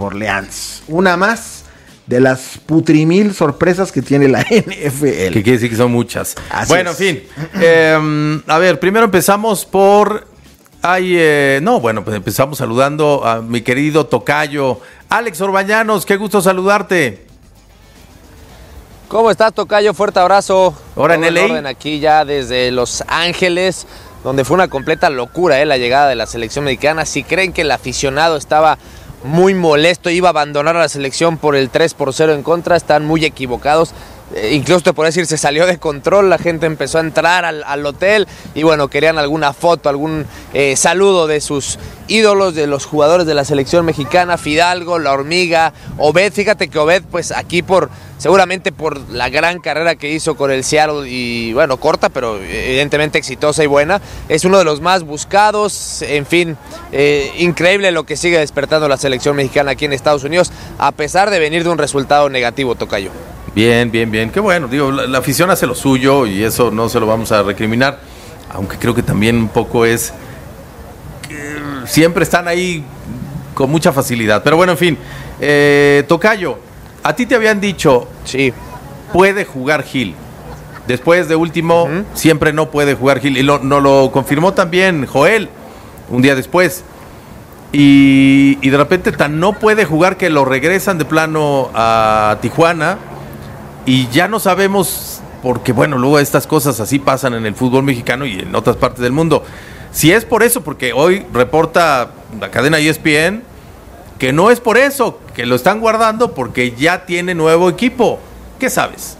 Nueva Orleans. Una más de las putrimil sorpresas que tiene la NFL. Que quiere decir que son muchas. Así en es. fin. A ver, primero empezamos por... pues empezamos saludando a mi querido tocayo, Alex Orbañanos. Qué gusto saludarte. ¿Cómo estás, tocayo? Fuerte abrazo. Ahora en LA. Orden aquí ya desde Los Ángeles, donde fue una completa locura la llegada de la selección mexicana. Si creen que el aficionado estaba muy molesto, iba a abandonar a la selección por el 3-0 en contra, están muy equivocados. Incluso te puedo decir, se salió de control, la gente empezó a entrar al hotel y bueno, querían alguna foto, algún saludo de sus ídolos, de los jugadores de la selección mexicana, Fidalgo, La Hormiga, Obed. Fíjate que Obed, pues aquí seguramente por la gran carrera que hizo con el Seattle y bueno, corta, pero evidentemente exitosa y buena, es uno de los más buscados. En fin, increíble lo que sigue despertando la selección mexicana aquí en Estados Unidos, a pesar de venir de un resultado negativo, tocayo. Bien. Qué bueno. Digo, la afición hace lo suyo y eso no se lo vamos a recriminar. Aunque creo que también un poco es que siempre están ahí con mucha facilidad. Pero bueno, en fin. Tocayo, a ti te habían dicho, sí, puede jugar Gil. Después de último, siempre no puede jugar Gil. Y nos lo confirmó también Joel un día después. Y de repente tan no puede jugar que lo regresan de plano a Tijuana. Y ya no sabemos, porque bueno, luego estas cosas así pasan en el fútbol mexicano y en otras partes del mundo. Si es por eso, porque hoy reporta la cadena ESPN que no es por eso, que lo están guardando porque ya tiene nuevo equipo. ¿Qué sabes?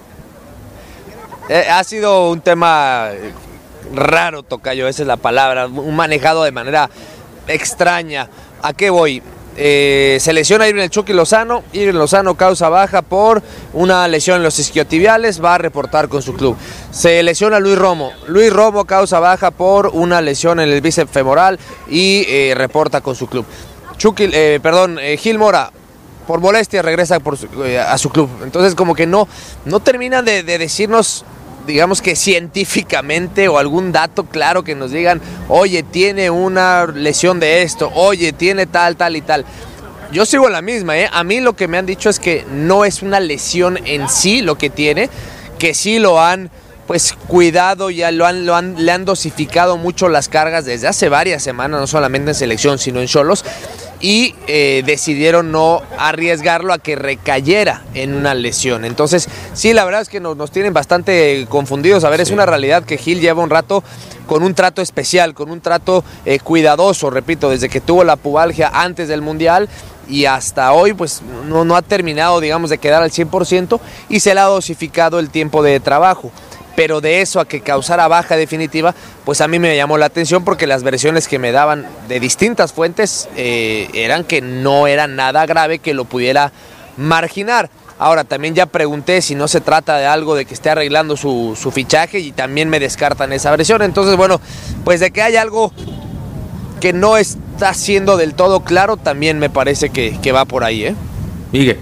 Ha sido un tema raro, tocayo, esa es la palabra, un manejado de manera extraña. ¿A qué voy? Se lesiona Irving El Chucky Lozano. Irving Lozano causa baja por una lesión en los isquiotibiales, va a reportar con su club. Se lesiona Luis Romo. Luis Romo causa baja por una lesión en el bíceps femoral y reporta con su club. Gil Mora, por molestia, regresa a su club. Entonces como que no terminan de decirnos, digamos que científicamente o algún dato claro que nos digan, oye, tiene una lesión de esto, oye, tiene tal y tal. Yo sigo en la misma, A mí lo que me han dicho es que no es una lesión en sí lo que tiene, que sí lo han pues cuidado, ya le han dosificado mucho las cargas desde hace varias semanas, no solamente en selección, sino en Xolos, y decidieron no arriesgarlo a que recayera en una lesión. Entonces, sí, la verdad es que nos tienen bastante confundidos. A ver, sí, es una realidad que Gil lleva un rato con un trato especial, con un trato cuidadoso, repito, desde que tuvo la pubalgia antes del Mundial y hasta hoy, pues no ha terminado, digamos, de quedar al 100% y se le ha dosificado el tiempo de trabajo. Pero de eso a que causara baja definitiva, pues a mí me llamó la atención porque las versiones que me daban de distintas fuentes eran que no era nada grave que lo pudiera marginar. Ahora, también ya pregunté si no se trata de algo de que esté arreglando su fichaje y también me descartan esa versión. Entonces, bueno, pues de que hay algo que no está siendo del todo claro, también me parece que va por ahí, Miguel.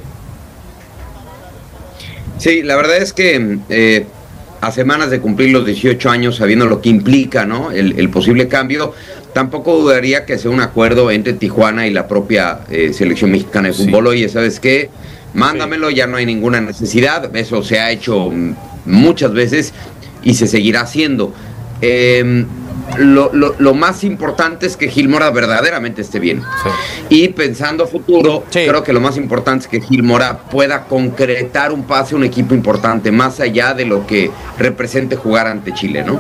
Sí, la verdad es que a semanas de cumplir los 18 años, sabiendo lo que implica, ¿no?, el posible cambio, tampoco dudaría que sea un acuerdo entre Tijuana y la propia selección mexicana de fútbol. Sí. Oye, ¿sabes qué? Mándamelo, ya no hay ninguna necesidad. Eso se ha hecho muchas veces y se seguirá haciendo. Lo más importante es que Gil Mora verdaderamente esté bien. Sí. Y pensando a futuro, sí, creo que lo más importante es que Gil Mora pueda concretar un pase a un equipo importante, más allá de lo que represente jugar ante Chile, ¿no?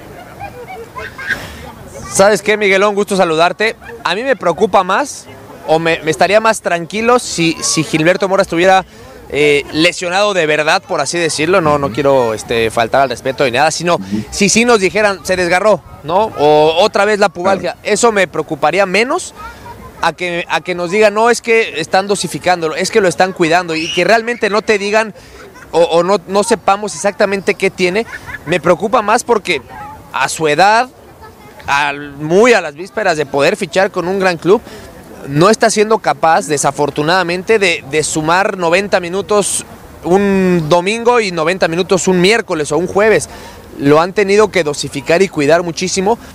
¿Sabes qué, Miguelón? Gusto saludarte. A mí me preocupa más, o me estaría más tranquilo si Gilberto Mora estuviera lesionado de verdad, por así decirlo. No quiero faltar al respeto ni nada, sino si sí nos dijeran, se desgarró, ¿no? O otra vez la pubalgia. Eso me preocuparía menos a que nos digan, no, es que están dosificándolo, es que lo están cuidando, y que realmente no te digan o no sepamos exactamente qué tiene. Me preocupa más porque a su edad, muy a las vísperas de poder fichar con un gran club, no está siendo capaz, desafortunadamente, de sumar 90 minutos un domingo y 90 minutos un miércoles o un jueves. Lo han tenido que dosificar y cuidar muchísimo.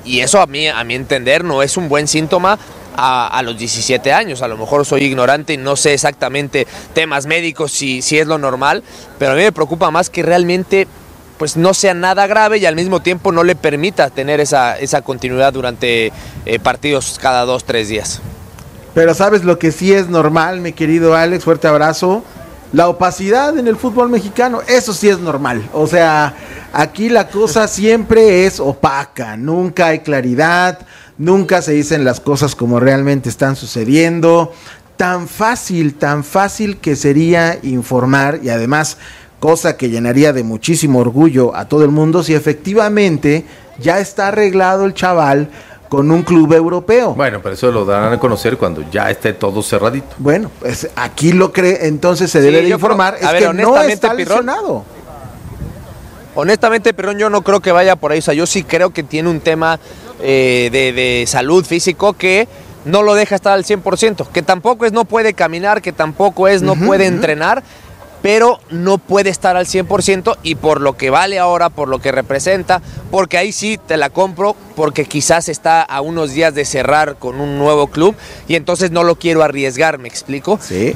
y eso a mi entender no es un buen síntoma a los 17 años. A lo mejor soy ignorante y no sé exactamente temas médicos si es lo normal, pero a mí me preocupa más que realmente pues no sea nada grave y al mismo tiempo no le permita tener esa continuidad durante partidos cada 2-3 días. Pero ¿sabes lo que sí es normal, mi querido Alex? Fuerte abrazo. La opacidad en el fútbol mexicano, eso sí es normal. O sea, aquí la cosa siempre es opaca, nunca hay claridad, nunca se dicen las cosas como realmente están sucediendo. Tan fácil que sería informar, y además, cosa que llenaría de muchísimo orgullo a todo el mundo, si efectivamente ya está arreglado el chaval con un club europeo. Bueno, pero eso lo darán a conocer cuando ya esté todo cerradito. Bueno, pues aquí lo cree, entonces se debe de informar, es que no está lesionado. Honestamente, Pirrón, yo no creo que vaya por ahí. O sea, yo sí creo que tiene un tema de salud físico que no lo deja estar al 100%, que tampoco es no puede caminar, que tampoco es no puede entrenar, pero no puede estar al 100% y por lo que vale ahora, por lo que representa, porque ahí sí te la compro, porque quizás está a unos días de cerrar con un nuevo club y entonces no lo quiero arriesgar, ¿me explico? Sí,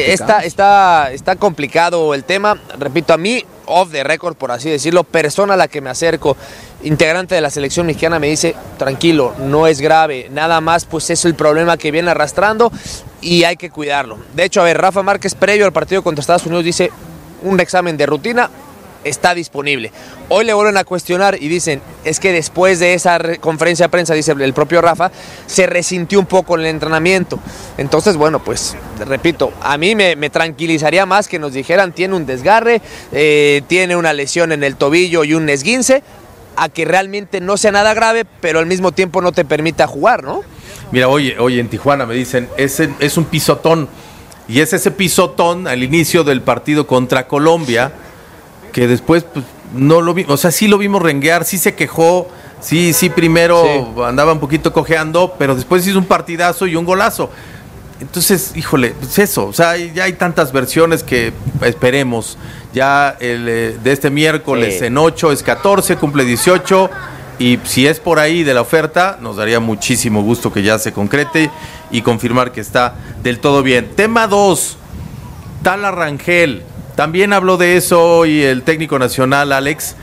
está complicado el tema, repito, a mí, off the record, por así decirlo, persona a la que me acerco, integrante de la selección mexicana, me dice, tranquilo, no es grave, nada más pues es el problema que viene arrastrando y hay que cuidarlo. De hecho, a ver, Rafa Márquez, previo al partido contra Estados Unidos, dice, un examen de rutina está disponible. Hoy le vuelven a cuestionar y dicen, es que después de esa conferencia de prensa, dice el propio Rafa, se resintió un poco en el entrenamiento. Entonces, bueno, pues, repito, a mí me tranquilizaría más que nos dijeran, tiene un desgarre, tiene una lesión en el tobillo y un esguince, a que realmente no sea nada grave, pero al mismo tiempo no te permita jugar, ¿no? Mira, oye, en Tijuana me dicen, es un pisotón, y es ese pisotón al inicio del partido contra Colombia, que después pues, no lo vimos, o sea, sí lo vimos renguear, sí se quejó, sí primero andaba un poquito cojeando, pero después hizo un partidazo y un golazo. Entonces, híjole, pues eso, o sea, ya hay tantas versiones que esperemos. Ya de este miércoles en 8 es 14, cumple 18, y si es por ahí de la oferta, nos daría muchísimo gusto que ya se concrete y confirmar que está del todo bien. Tema 2, Tala Rangel. También habló de eso hoy el técnico nacional, Alex,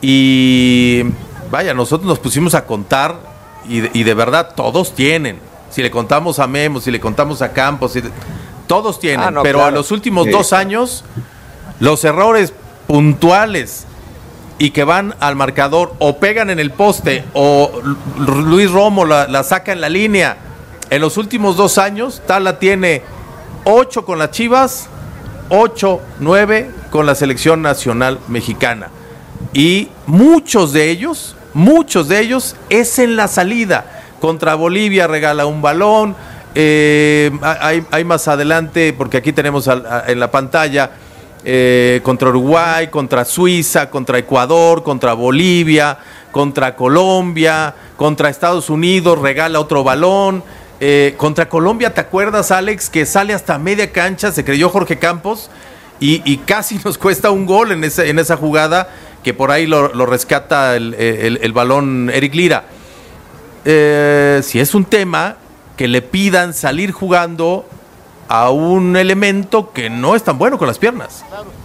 y vaya, nosotros nos pusimos a contar y de verdad todos tienen. Si le contamos a Memo, si le contamos a Campos, todos tienen, pero claro, a los últimos 2 años, los errores puntuales y que van al marcador o pegan en el poste o Luis Romo la saca en la línea. En los últimos 2 años, Tala tiene 8 con las Chivas, 8, 9 con la selección nacional mexicana. Y muchos de ellos es en la salida. Contra Bolivia regala un balón, hay más adelante, porque aquí tenemos en la pantalla, contra Uruguay, contra Suiza, contra Ecuador, contra Bolivia, contra Colombia, contra Estados Unidos regala otro balón, contra Colombia, ¿te acuerdas, Alex? Que sale hasta media cancha, se creyó Jorge Campos, y casi nos cuesta un gol en esa jugada, que por ahí lo rescata el balón Eric Lira. Si es un tema que le pidan salir jugando a un elemento que no es tan bueno con las piernas.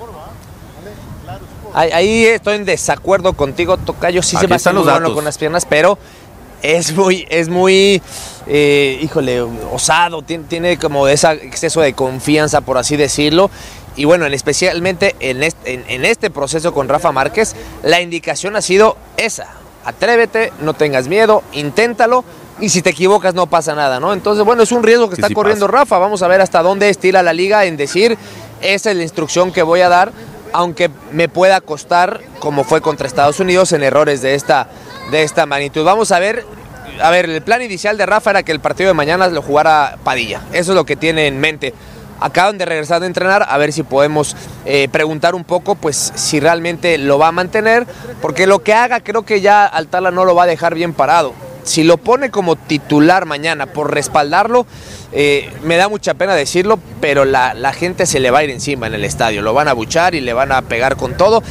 Ahí estoy en desacuerdo contigo, Tocayo. Sí se me hace muy bueno con las piernas, pero es muy híjole, osado, tiene como ese exceso de confianza, por así decirlo. Y bueno, especialmente en este proceso con Rafa Márquez, la indicación ha sido esa: atrévete, no tengas miedo, inténtalo, y si te equivocas no pasa nada, ¿no? Entonces, bueno, es un riesgo que está corriendo Rafa. Vamos a ver hasta dónde estira la liga en decir, esa es la instrucción que voy a dar, aunque me pueda costar, como fue contra Estados Unidos, en errores de esta magnitud. Vamos a ver, el plan inicial de Rafa era que el partido de mañana lo jugara Padilla. Eso es lo que tiene en mente. Acaban de regresar de entrenar, a ver si podemos preguntar un poco, pues, si realmente lo va a mantener, porque lo que haga creo que ya al Tala no lo va a dejar bien parado. Si lo pone como titular mañana por respaldarlo, me da mucha pena decirlo, pero la gente se le va a ir encima en el estadio, lo van a abuchar y le van a pegar con todo.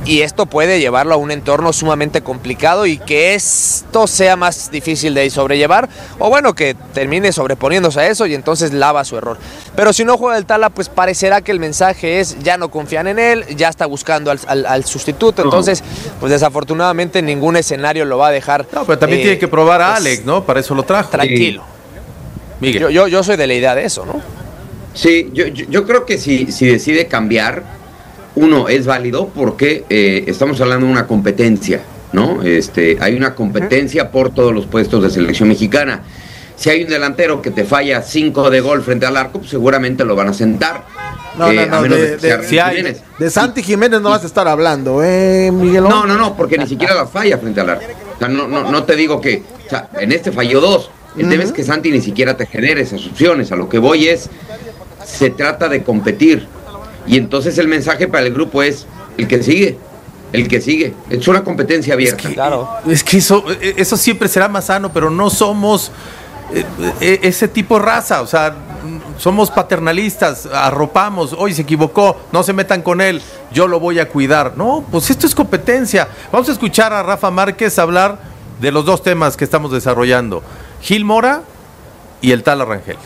y esto puede llevarlo a un entorno sumamente complicado y que esto sea más difícil de sobrellevar, o bueno, que termine sobreponiéndose a eso y entonces lava su error. Pero si no juega el Tala, pues parecerá que el mensaje es ya no confían en él, ya está buscando al sustituto, entonces pues desafortunadamente ningún escenario lo va a dejar. No, pero también tiene que probar a Alex, ¿no? Para eso lo trajo. Tranquilo. Miguel. Yo soy de la idea de eso, ¿no? Sí, yo creo que si decide cambiar, uno, es válido porque estamos hablando de una competencia, ¿no? Hay una competencia por todos los puestos de selección mexicana. Si hay un delantero que te falla 5 de gol frente al arco, pues seguramente lo van a sentar. No, de Santi Jiménez no vas a estar hablando, Miguelón. No, porque ni siquiera la falla frente al arco. O sea, no te digo que, o sea, en este falló 2. El tema es que Santi ni siquiera te genera esas opciones. A lo que voy se trata de competir. Y entonces el mensaje para el grupo es el que sigue. Es una competencia abierta. Es que eso siempre será más sano, pero no somos ese tipo de raza. O sea, somos paternalistas, arropamos, hoy se equivocó, no se metan con él, yo lo voy a cuidar. No, pues esto es competencia. Vamos a escuchar a Rafa Márquez hablar de los dos temas que estamos desarrollando: Gil Mora y el Tala Rangel.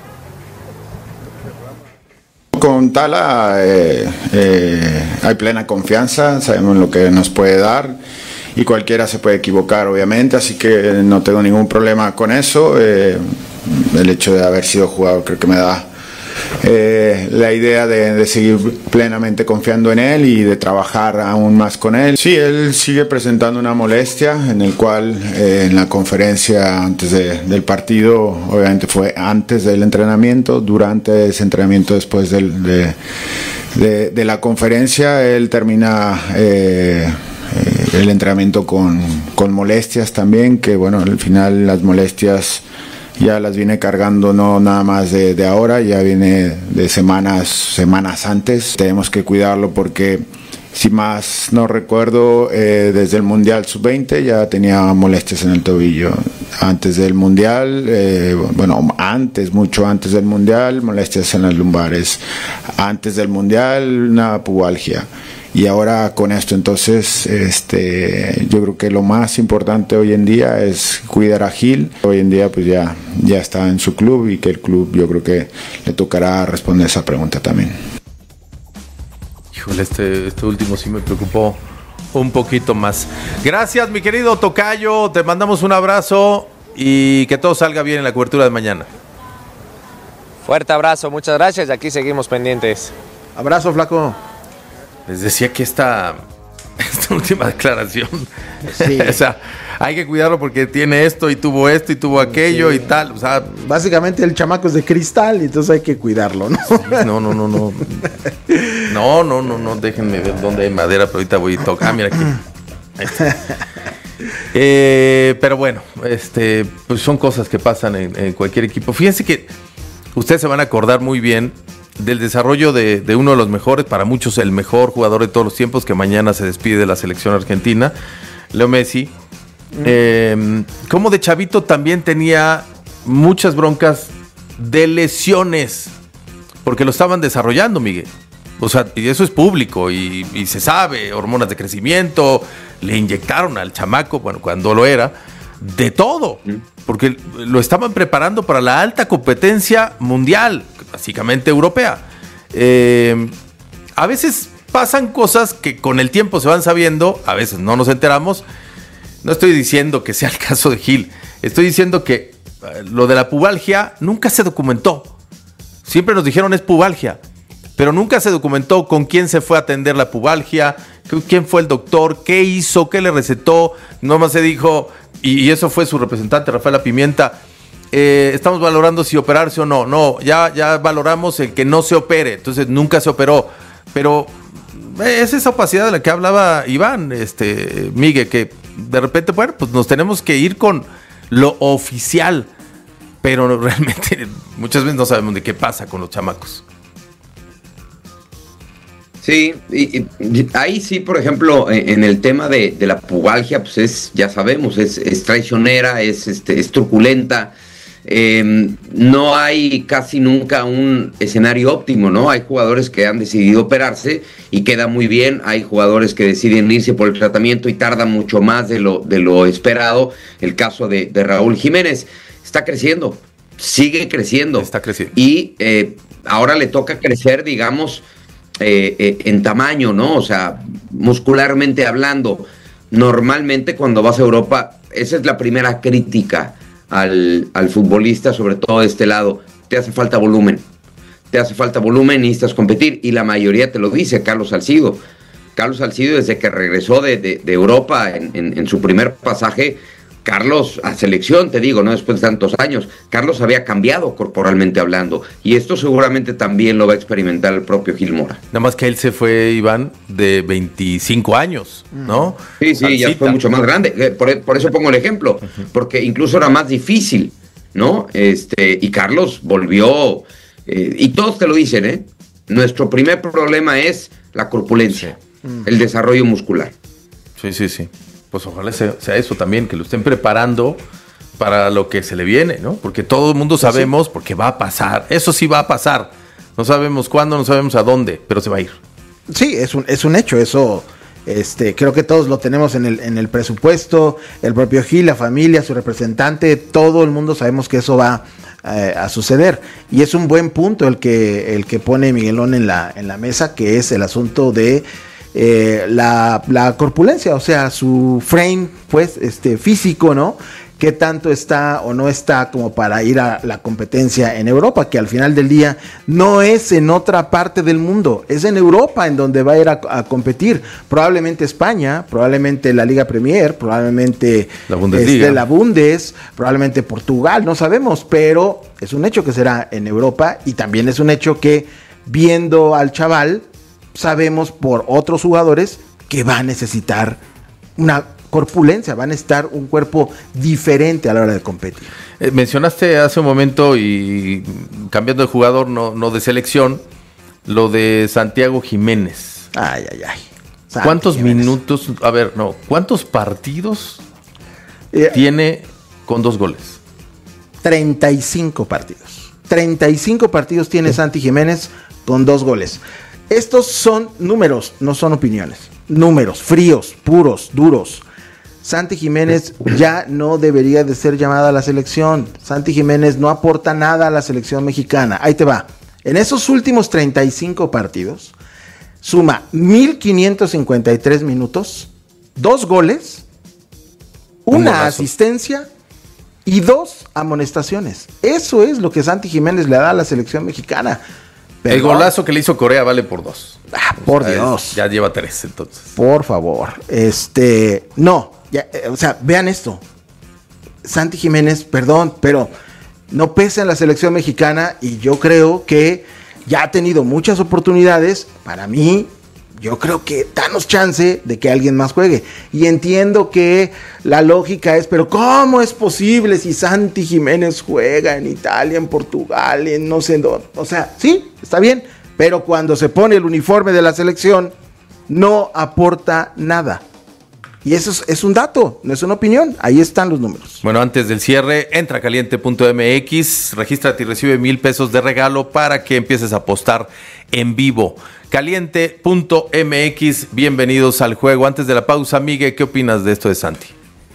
Con Tala hay plena confianza, sabemos lo que nos puede dar y cualquiera se puede equivocar, obviamente, así que no tengo ningún problema con eso. El hecho de haber sido jugador creo que me da la idea de seguir plenamente confiando en él y de trabajar aún más con él. Sí, él sigue presentando una molestia, en el cual en la conferencia antes del partido, obviamente fue antes del entrenamiento, durante ese entrenamiento, después de la conferencia, él termina el entrenamiento con molestias también, que bueno, al final las molestias ya las viene cargando no nada más de ahora, ya viene de semanas antes. Tenemos que cuidarlo porque, si más no recuerdo, desde el Mundial Sub-20 ya tenía molestias en el tobillo. Antes del Mundial, mucho antes del Mundial, molestias en las lumbares. Antes del Mundial, una pubalgia. Y ahora con esto, entonces, yo creo que lo más importante hoy en día es cuidar a Gil. Hoy en día pues ya está en su club, y que el club, yo creo que le tocará responder esa pregunta también. Híjole, este último sí me preocupó un poquito más. Gracias, mi querido tocayo, te mandamos un abrazo y que todo salga bien en la cobertura de mañana. Fuerte abrazo, muchas gracias, y aquí seguimos pendientes. Abrazo, flaco. Les decía que esta última declaración, sí. O sea, hay que cuidarlo porque tiene esto y tuvo aquello, sí. Y tal. O sea, básicamente el chamaco es de cristal y entonces hay que cuidarlo, ¿no? Sí, no. No, déjenme ver dónde hay madera, pero ahorita voy a tocar. Ah, mira aquí. Ahí está. Pero bueno, pues son cosas que pasan en cualquier equipo. Fíjense que ustedes se van a acordar muy bien del desarrollo de uno de los mejores, para muchos el mejor jugador de todos los tiempos, que mañana se despide de la selección argentina, Leo Messi. Como de chavito también tenía muchas broncas de lesiones, porque lo estaban desarrollando, Miguel. O sea, y eso es público y se sabe, hormonas de crecimiento, le inyectaron al chamaco, bueno, cuando lo era, de todo, porque lo estaban preparando para la alta competencia mundial, básicamente europea. A veces pasan cosas que con el tiempo se van sabiendo, a veces no nos enteramos. No estoy diciendo que sea el caso de Gil, estoy diciendo que lo de la pubalgia nunca se documentó. Siempre nos dijeron es pubalgia, pero nunca se documentó con quién se fue a atender la pubalgia, quién fue el doctor, qué hizo, qué le recetó. Nomás se dijo, y eso fue su representante, Rafaela Pimienta, estamos valorando si operarse o no. No, ya valoramos el que no se opere, entonces nunca se operó. Pero es esa opacidad de la que hablaba Iván, Miguel, que de repente, bueno, pues nos tenemos que ir con lo oficial, pero realmente muchas veces no sabemos de qué pasa con los chamacos. Sí, y ahí sí, por ejemplo, en el tema de la pubalgia, pues ya sabemos, es traicionera, es truculenta, no hay casi nunca un escenario óptimo, ¿no? Hay jugadores que han decidido operarse y queda muy bien, hay jugadores que deciden irse por el tratamiento y tardan mucho más de lo esperado. El caso de Raúl Jiménez está creciendo, sigue creciendo. Está creciendo. Y ahora le toca crecer, digamos, en tamaño, ¿no? O sea, muscularmente hablando. Normalmente cuando vas a Europa, esa es la primera crítica al futbolista, sobre todo de este lado. Te hace falta volumen, necesitas competir, y la mayoría te lo dice. Carlos Salcido, desde que regresó de Europa en su primer pasaje, Carlos, a selección, te digo, no después de tantos años, Carlos había cambiado corporalmente hablando, y esto seguramente también lo va a experimentar el propio Gil Mora. Nada más que él se fue, Iván, de 25 años, ¿no? Sí, Salsita. ya fue mucho más grande. Por eso pongo el ejemplo, porque incluso era más difícil, ¿no? Y Carlos volvió, y todos te lo dicen, ¿eh? Nuestro primer problema es la corpulencia, el desarrollo muscular. Sí. Pues ojalá sea eso también, que lo estén preparando para lo que se le viene, ¿no? Porque todo el mundo sabemos, porque va a pasar. Eso sí va a pasar. No sabemos cuándo, no sabemos a dónde, pero se va a ir. Sí, es un hecho. Eso, creo que todos lo tenemos en el presupuesto. El propio Gil, la familia, su representante, todo el mundo sabemos que eso va a suceder. Y es un buen punto el que pone Miguelón en la mesa, que es el asunto de la corpulencia, o sea, su frame, pues, físico, ¿no? Qué tanto está o no está como para ir a la competencia en Europa, que al final del día no es en otra parte del mundo, es en Europa en donde va a ir a competir. Probablemente España, probablemente la Liga Premier, probablemente la Bundesliga, la Bundes, probablemente Portugal, no sabemos, pero es un hecho que será en Europa, y también es un hecho que, viendo al chaval, sabemos por otros jugadores que va a necesitar una corpulencia, va a necesitar un cuerpo diferente a la hora de competir. Mencionaste hace un momento, y cambiando de jugador, no de selección, lo de Santiago Jiménez. Ay. ¿Cuántos minutos? A ver, no, ¿cuántos partidos tiene con 2 goles? 35 partidos. 35 partidos tiene Santi Jiménez con 2 goles. Estos son números, no son opiniones. Números fríos, puros, duros. Santi Jiménez ya no debería de ser llamada a la selección. Santi Jiménez no aporta nada a la selección mexicana. Ahí te va. En esos últimos 35 partidos, suma 1,553 minutos, 2 goles, una asistencia y 2 amonestaciones. Eso es lo que Santi Jiménez le da a la selección mexicana. El golazo que le hizo Corea vale por 2. Por Dios. Ya lleva 3, entonces. Por favor. No. Ya, o sea, vean esto. Santi Jiménez, perdón, pero no pesa en la selección mexicana, y yo creo que ya ha tenido muchas oportunidades. Para mí, yo creo que danos chance de que alguien más juegue. Y entiendo que la lógica es, pero ¿cómo es posible si Santi Jiménez juega en Italia, en Portugal, en no sé dónde? O sea, sí, está bien, pero cuando se pone el uniforme de la selección, no aporta nada. Y eso es un dato, no es una opinión. Ahí están los números. Bueno, antes del cierre, entra a caliente.mx, regístrate y recibe $1,000 de regalo para que empieces a apostar en vivo. Caliente.mx, bienvenidos al juego. Antes de la pausa, Miguel, ¿qué opinas de esto de Santi?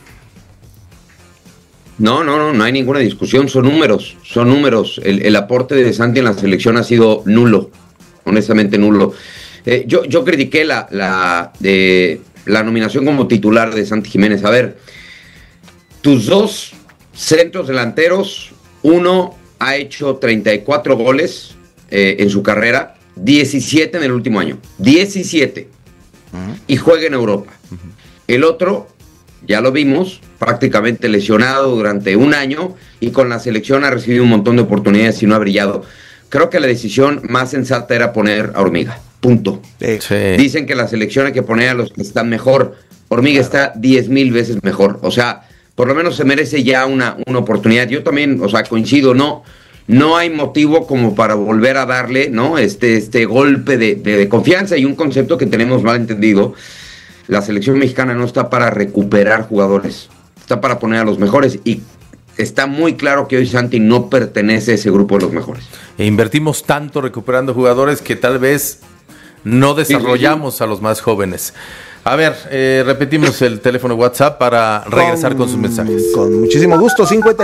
No hay ninguna discusión, son números. El aporte de Santi en la selección ha sido nulo, honestamente nulo. Yo critiqué la nominación como titular de Santi Jiménez. A ver, tus 2 centros delanteros, uno ha hecho 34 goles en su carrera, 17 en el último año, 17, y juega en Europa. El otro, ya lo vimos, prácticamente lesionado durante un año, y con la selección ha recibido un montón de oportunidades y no ha brillado. Creo que la decisión más sensata era poner a Hormiga. Punto. Sí. Dicen que la selección hay que poner a los que están mejor. Hormiga está 10,000 veces mejor. O sea, por lo menos se merece ya una oportunidad. Yo también, o sea, coincido, no hay motivo como para volver a darle, ¿no? Este golpe de confianza, y un concepto que tenemos mal entendido. La selección mexicana no está para recuperar jugadores, está para poner a los mejores, y está muy claro que hoy Santi no pertenece a ese grupo de los mejores. E invertimos tanto recuperando jugadores que tal vez no desarrollamos a los más jóvenes. A ver, repetimos el teléfono WhatsApp para regresar con sus mensajes. Con muchísimo gusto,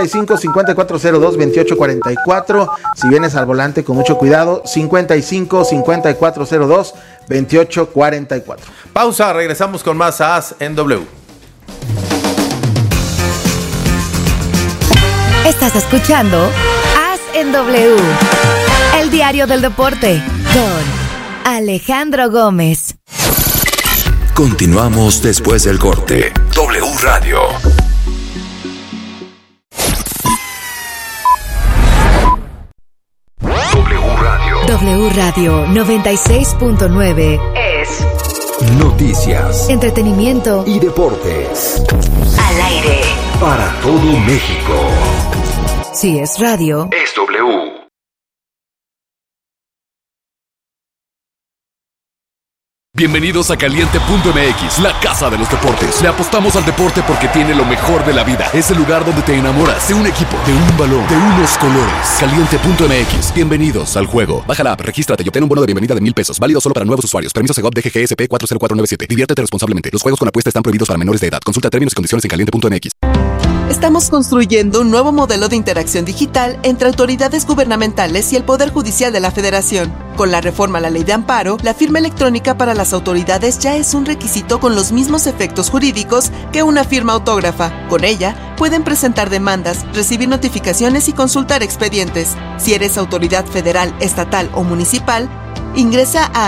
55-5402-2844. Si vienes al volante, con mucho cuidado, 55-5402-2844. Pausa, regresamos con más As en W. Estás escuchando As en W, el diario del deporte, con Alejandro Gómez. Continuamos después del corte. W Radio. W Radio 96.9 es noticias, entretenimiento y deportes. Al aire. Para todo México. Si es radio, es W. Bienvenidos a Caliente.mx, la casa de los deportes. Le apostamos al deporte porque tiene lo mejor de la vida. Es el lugar donde te enamoras de un equipo, de un balón, de unos colores. Caliente.mx, bienvenidos al juego. Baja la app, regístrate y obtén un bono de bienvenida de $1,000. Válido solo para nuevos usuarios. Permiso Segov DGGSP 40497. Diviértete responsablemente. Los juegos con apuesta están prohibidos para menores de edad. Consulta términos y condiciones en Caliente.mx. Estamos construyendo un nuevo modelo de interacción digital entre autoridades gubernamentales y el Poder Judicial de la Federación. Con la reforma a la Ley de Amparo, la firma electrónica para las autoridades ya es un requisito con los mismos efectos jurídicos que una firma autógrafa. Con ella, pueden presentar demandas, recibir notificaciones y consultar expedientes. Si eres autoridad federal, estatal o municipal, ingresa a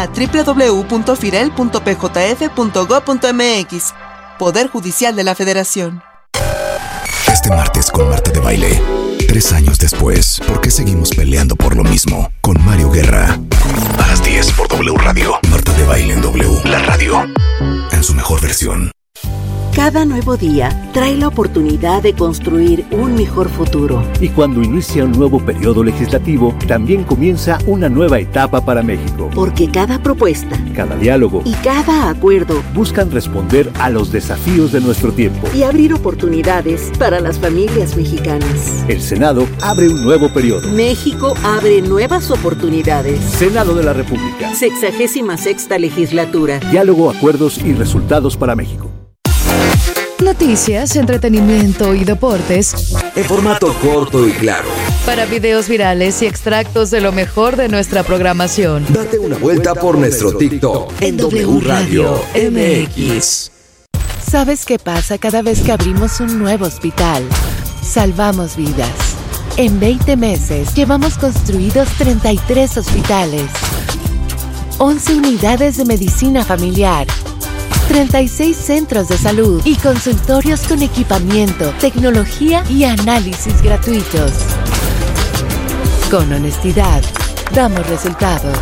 www.firel.pjf.gov.mx. Poder Judicial de la Federación. Este martes con Marta de Baile. 3 años después, ¿por qué seguimos peleando por lo mismo? Con Mario Guerra. A las 10 por W Radio. Marta de Baile en W. La radio. En su mejor versión. Cada nuevo día trae la oportunidad de construir un mejor futuro. Y cuando inicia un nuevo periodo legislativo, también comienza una nueva etapa para México. Porque cada propuesta, cada diálogo y cada acuerdo buscan responder a los desafíos de nuestro tiempo y abrir oportunidades para las familias mexicanas. El Senado abre un nuevo periodo. México abre nuevas oportunidades. Senado de la República. 66ª legislatura. Diálogo, acuerdos y resultados para México. Noticias, entretenimiento y deportes en formato corto y claro. Para videos virales y extractos de lo mejor de nuestra programación. Date una vuelta por nuestro TikTok en W Radio MX. ¿Sabes qué pasa cada vez que abrimos un nuevo hospital? Salvamos vidas. En 20 meses llevamos construidos 33 hospitales, 11 unidades de medicina familiar, 36 centros de salud y consultorios con equipamiento, tecnología y análisis gratuitos. Con honestidad, damos resultados.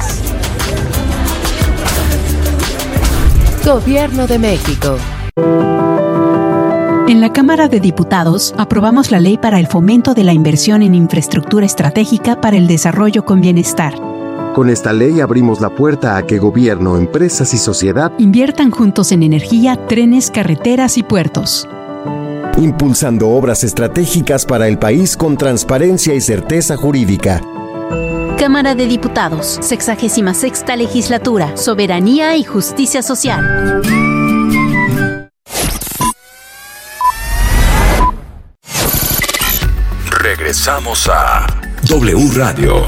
Gobierno de México. En la Cámara de Diputados aprobamos la Ley para el Fomento de la Inversión en Infraestructura Estratégica para el Desarrollo con Bienestar. Con esta ley abrimos la puerta a que gobierno, empresas y sociedad inviertan juntos en energía, trenes, carreteras y puertos. Impulsando obras estratégicas para el país con transparencia y certeza jurídica. Cámara de Diputados, 66ª Legislatura, Soberanía y Justicia Social. Regresamos a W Radio.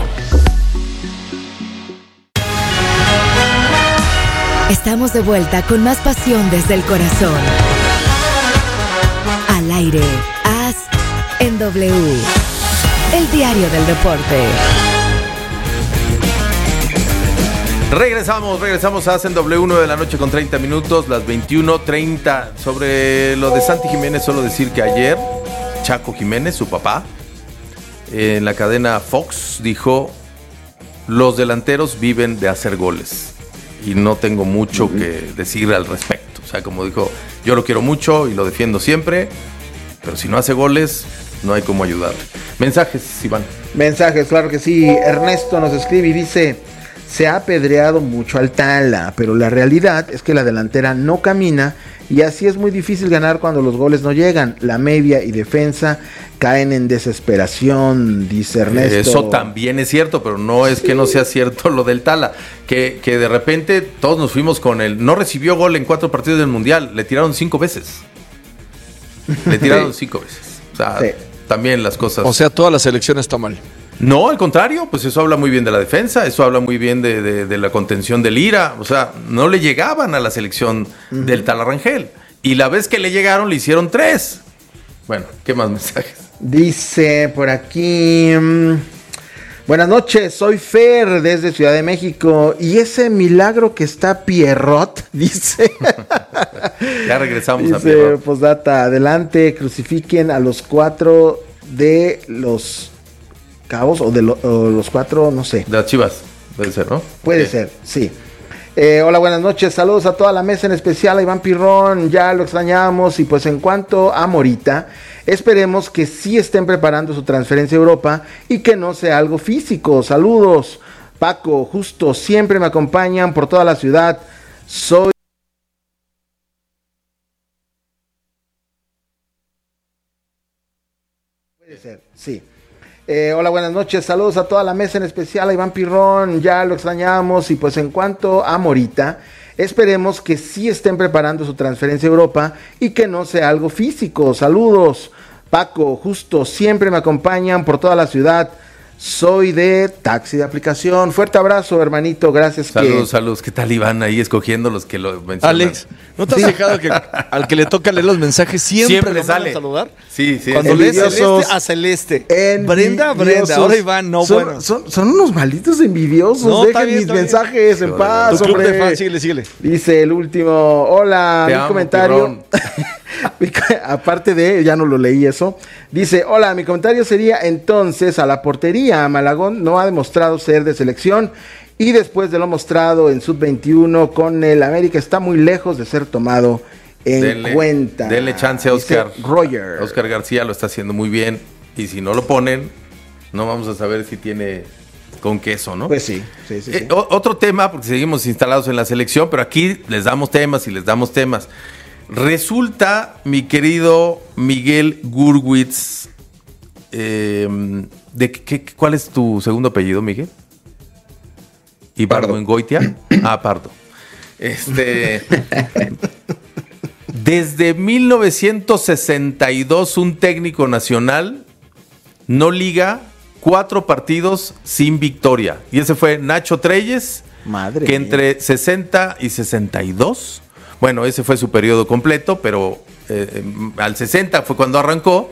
Estamos de vuelta con más pasión desde el corazón. Al aire, As en W, el diario del deporte. Regresamos a As en W, 9 de la noche con 30 minutos, las 21:30. Sobre lo de Santi Jiménez, solo decir que ayer Chaco Jiménez, su papá, en la cadena Fox dijo: los delanteros viven de hacer goles. Y no tengo mucho que decir al respecto. O sea, como dijo, yo lo quiero mucho y lo defiendo siempre, pero si no hace goles, no hay cómo ayudarle. Mensajes, Iván. Mensajes, claro que sí. Ernesto nos escribe y dice: Se ha apedreado mucho al Tala, pero la realidad es que la delantera no camina y así es muy difícil ganar cuando los goles no llegan. La media y defensa caen en desesperación, dice Ernesto. Eso también es cierto, pero no es que no sea cierto lo del Tala. Que de repente todos nos fuimos con él. No recibió gol en 4 partidos del Mundial. Le tiraron 5 veces. Le tiraron 5 veces. O sea, también las cosas... O sea, toda la selección está mal. No, al contrario, pues eso habla muy bien de la defensa, eso habla muy bien de la contención del Lira. O sea, no le llegaban a la selección del Tala Rangel. Y la vez que le llegaron, le hicieron 3. Bueno, ¿qué más mensajes? Dice por aquí... buenas noches, soy Fer desde Ciudad de México. Y ese milagro que está Pierrot, dice. Ya regresamos dice, a Pierrot. Postdata, adelante, crucifiquen a los 4 de los Cabos o los 4, no sé. De las Chivas, debe ser, ¿no? Puede ser, sí. Hola, buenas noches, saludos a toda la mesa, en especial a Iván Pirrón, ya lo extrañamos. Y pues en cuanto a Morita, esperemos que sí estén preparando su transferencia a Europa y que no sea algo físico. Saludos, Paco, Justo, siempre me acompañan por toda la ciudad. Soy... Puede ser, sí. Hola, buenas noches, saludos a toda la mesa, en especial a Iván Pirrón, ya lo extrañamos. Y pues en cuanto a Morita, esperemos que sí estén preparando su transferencia a Europa y que no sea algo físico. Saludos, Paco, Justo, siempre me acompañan por toda la ciudad. Soy de taxi de aplicación. Fuerte abrazo, hermanito, gracias. Saludos. ¿Qué tal, Iván? Ahí escogiendo los que lo mencionan. Alex, ¿no te has fijado que al que le toca leer los mensajes siempre le sale a saludar? Sí. Cuando lees Celeste a Celeste. Brenda. Ahora Iván, no, bueno. Son unos malditos envidiosos. No, dejen mis mensajes en paz, tu club hombre. de fans, síguele. Dice el último. Hola, Te mi amo, comentario. Aparte de, ya no lo leí eso. Dice, hola, mi comentario sería entonces a la portería. Malagón no ha demostrado ser de selección y después de lo mostrado en Sub-21 con el América está muy lejos de ser tomado en cuenta. Denle chance a Oscar. Roger. Oscar García lo está haciendo muy bien y si no lo ponen, no vamos a saber si tiene con queso, ¿no? Pues sí. Otro tema, porque seguimos instalados en la selección, pero aquí les damos temas. Resulta, mi querido Miguel Gurwitz, ¿cuál es tu segundo apellido, Miguel? ¿Ibargüengoitia? Pardo. Desde 1962, un técnico nacional no liga 4 partidos sin victoria. Y ese fue Nacho Treyes, que entre 60 y 62... Bueno, ese fue su periodo completo, pero al 60 fue cuando arrancó.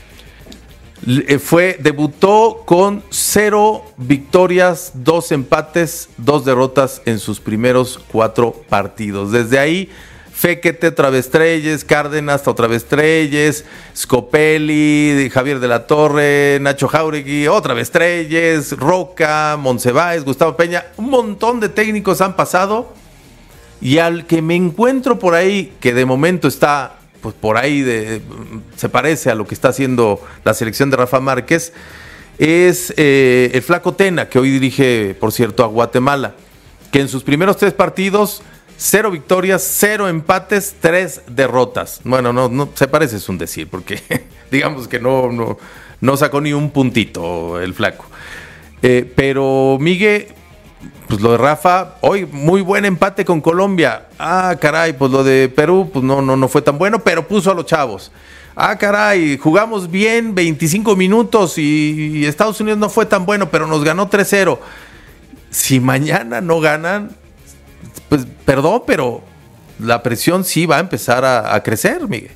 Debutó con 0 victorias, 2 empates, 2 derrotas en sus primeros 4 partidos. Desde ahí, Fekete, otra vez Treyes, Cárdenas, otra vez Treyes, Scopelli, Javier de la Torre, Nacho Jauregui, otra vez Treyes, Roca, Monsiváis, Gustavo Peña. Un montón de técnicos han pasado. Y al que me encuentro por ahí, que de momento está, pues por ahí, se parece a lo que está haciendo la selección de Rafa Márquez, es el Flaco Tena, que hoy dirige, por cierto, a Guatemala, que en sus primeros 3 partidos, 0 victorias, 0 empates, 3 derrotas. Bueno, no se parece, es un decir, porque digamos que no sacó ni un puntito el Flaco. Pero Miguel... Pues lo de Rafa, hoy muy buen empate con Colombia. Caray, pues lo de Perú, pues no fue tan bueno, pero puso a los chavos. Caray, jugamos bien 25 minutos y Estados Unidos no fue tan bueno, pero nos ganó 3-0. Si mañana no ganan, pues perdón, pero la presión sí va a empezar a crecer, Miguel.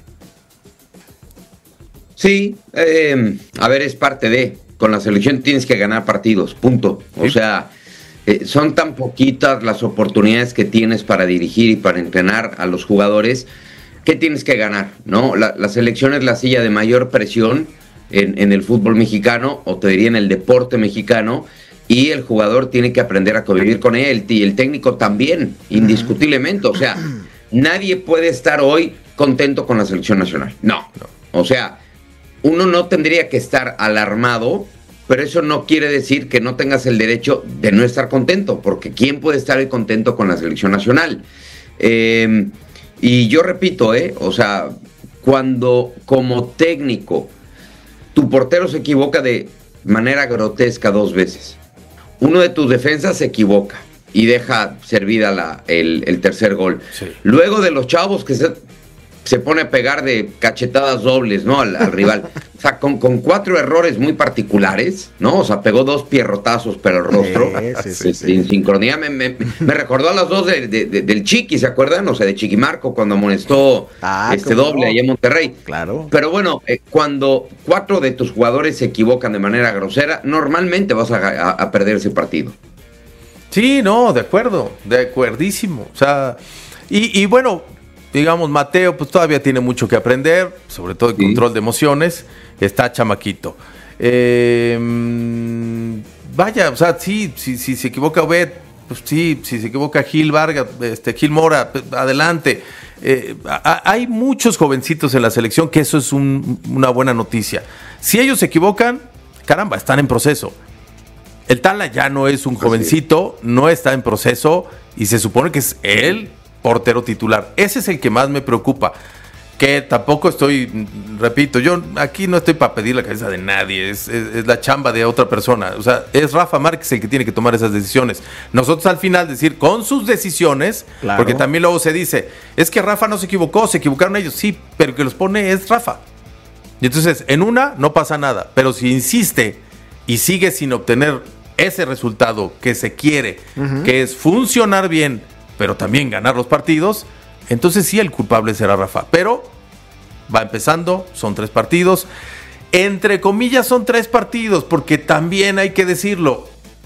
Sí, a ver, es parte de, con la selección tienes que ganar partidos, punto. O sea... son tan poquitas las oportunidades que tienes para dirigir y para entrenar a los jugadores que tienes que ganar, ¿no? La selección es la silla de mayor presión en el fútbol mexicano, o te diría en el deporte mexicano, y el jugador tiene que aprender a convivir con él, y el técnico también, indiscutiblemente. O sea, nadie puede estar hoy contento con la selección nacional. No. O sea, uno no tendría que estar alarmado pero eso no quiere decir que no tengas el derecho de no estar contento, porque ¿quién puede estar contento con la selección nacional? Y yo repito, o sea, cuando como técnico tu portero se equivoca de manera grotesca 2 veces, uno de tus defensas se equivoca y deja servida el tercer gol. Sí. Luego de los chavos que se pone a pegar de cachetadas dobles, ¿no? Al rival. O sea, con 4 errores muy particulares, ¿no? O sea, pegó 2 pierrotazos pero el rostro. Sí. Sin sincronía. Me recordó a las 2 del Chiqui, ¿se acuerdan? O sea, de Chiquimarco cuando amonestó doble allá en Monterrey. Claro. Pero bueno, cuando 4 de tus jugadores se equivocan de manera grosera, normalmente vas a perder ese partido. Sí, no, de acuerdo, de acuerdísimo. O sea, y bueno, digamos, Mateo pues todavía tiene mucho que aprender, sobre todo el control de emociones, está chamaquito. Vaya, o sea, sí, si se equivoca Obed, pues sí, si se equivoca Gil Vargas, Gil Mora, adelante. Hay muchos jovencitos en la selección que eso es una buena noticia. Si ellos se equivocan, caramba, están en proceso. El Tala ya no es un jovencito, no está en proceso y se supone que es él portero titular. Ese es el que más me preocupa. Que tampoco repito, yo aquí no estoy para pedir la cabeza de nadie, es la chamba de otra persona. O sea, es Rafa Márquez el que tiene que tomar esas decisiones. Nosotros al final decir, con sus decisiones, claro. Porque también luego se dice, es que Rafa no se equivocó, se equivocaron ellos. Sí, pero el que los pone es Rafa. Y entonces, en una no pasa nada, pero si insiste y sigue sin obtener ese resultado que se quiere, que es funcionar bien, pero también ganar los partidos, entonces sí el culpable será Rafa. Pero va empezando, son 3 partidos. Entre comillas son 3 partidos, porque también hay que decirlo.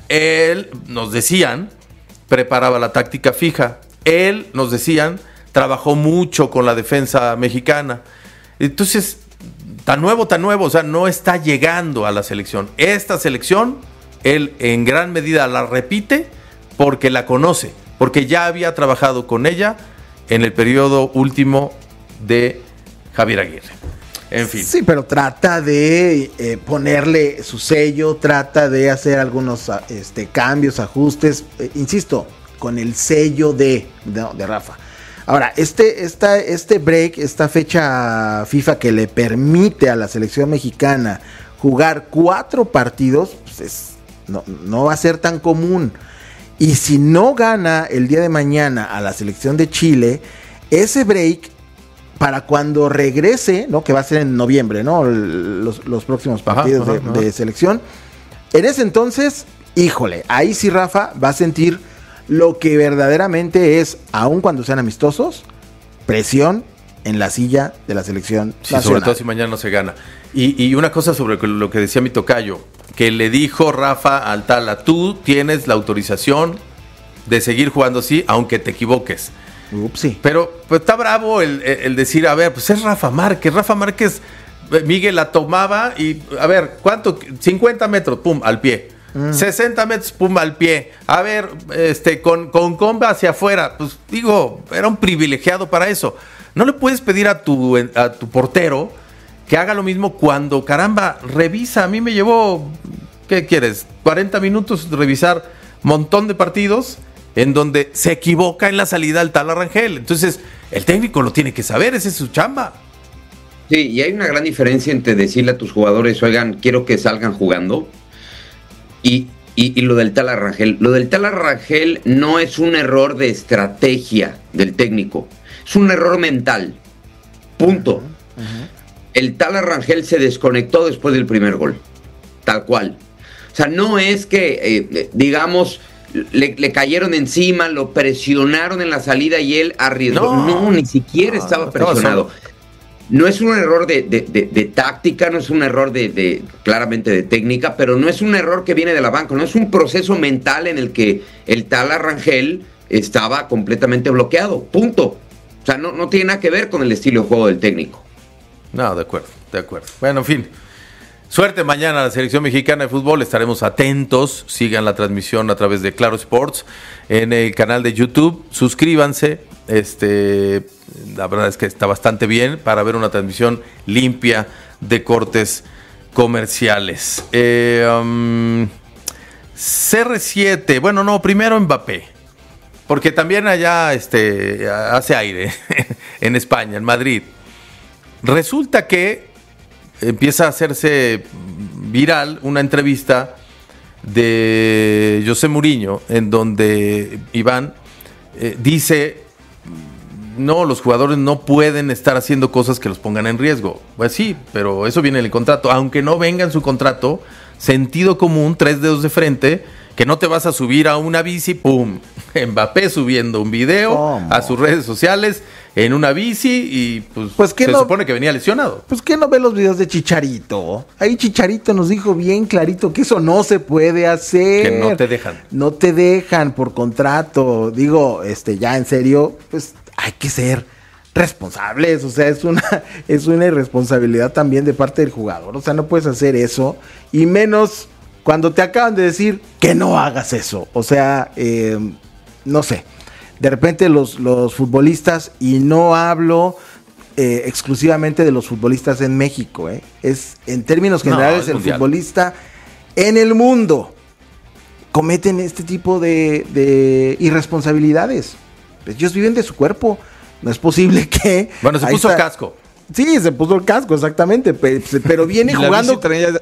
Él, nos decían, preparaba la táctica fija. Él, nos decían, trabajó mucho con la defensa mexicana. Entonces, tan nuevo, o sea, no está llegando a la selección. Esta selección, él en gran medida la repite porque la conoce, porque ya había trabajado con ella en el periodo último de Javier Aguirre. En fin. Sí, pero trata de ponerle su sello, trata de hacer algunos cambios, ajustes, insisto, con el sello de Rafa. Ahora, este break, esta fecha FIFA que le permite a la selección mexicana jugar 4 partidos, pues no va a ser tan común. Y si no gana el día de mañana a la selección de Chile, ese break para cuando regrese, ¿no? Que va a ser en noviembre, ¿no? Los próximos partidos de selección. En ese entonces, híjole, ahí sí Rafa va a sentir lo que verdaderamente es, aun cuando sean amistosos, presión en la silla de la selección nacional. Sobre todo si mañana no se gana. Y una cosa sobre lo que decía mi tocayo, que le dijo Rafa al Tala, tú tienes la autorización de seguir jugando así, aunque te equivoques. Upsi. Pero pues, está bravo el decir, a ver, pues es Rafa Márquez, Miguel la tomaba y, a ver, ¿cuánto? 50 metros, pum, al pie. 60 metros, pum, al pie. A ver, con comba hacia afuera. Pues digo, era un privilegiado para eso. No le puedes pedir a tu portero que haga lo mismo cuando, caramba, revisa. A mí me llevó, ¿qué quieres? 40 minutos de revisar montón de partidos en donde se equivoca en la salida al Tala Rangel. Entonces, el técnico lo tiene que saber, esa es su chamba. Sí, y hay una gran diferencia entre decirle a tus jugadores, oigan, quiero que salgan jugando, y lo del Tala Rangel. Lo del Tala Rangel no es un error de estrategia del técnico, es un error mental. Punto. El Tala Rangel se desconectó después del primer gol, tal cual. O sea, no es que, digamos, le cayeron encima, lo presionaron en la salida y él arriesgó. No, ni siquiera estaba presionado. No es un error de táctica, no es un error claramente de técnica, pero no es un error que viene de la banca, no es un proceso mental en el que el Tala Rangel estaba completamente bloqueado, punto. O sea, no tiene nada que ver con el estilo de juego del técnico. No, de acuerdo. Bueno, en fin. Suerte mañana a la selección mexicana de fútbol, estaremos atentos, sigan la transmisión a través de Claro Sports en el canal de YouTube, suscríbanse, la verdad es que está bastante bien para ver una transmisión limpia de cortes comerciales. CR7, bueno, no, primero Mbappé, porque también allá hace aire en España, en Madrid. Resulta que empieza a hacerse viral una entrevista de José Mourinho, en donde Iván dice: no, los jugadores no pueden estar haciendo cosas que los pongan en riesgo. Pues sí, pero eso viene en el contrato. Aunque no venga en su contrato, sentido común, 3 dedos de frente, que no te vas a subir a una bici, ¡pum! Mbappé subiendo un video a sus redes sociales en una bici y pues se supone que venía lesionado. Pues ¿qué no ve los videos de Chicharito? Ahí Chicharito nos dijo bien clarito que eso no se puede hacer. Que no te dejan. No te dejan por contrato. Digo, ya en serio, pues hay que ser responsables, o sea, es una irresponsabilidad también de parte del jugador, o sea, no puedes hacer eso, y menos cuando te acaban de decir que no hagas eso, o sea, no sé, de repente los futbolistas, y no hablo exclusivamente de los futbolistas en México, es en términos generales el futbolista en el mundo cometen este tipo de irresponsabilidades. Ellos viven de su cuerpo. No es posible que... Bueno, se puso casco. Sí, se puso el casco, exactamente. Pero viene jugando,